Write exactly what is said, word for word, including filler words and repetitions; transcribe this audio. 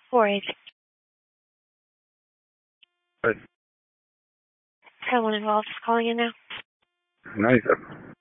four eight. But Someone involved is calling in now. nice.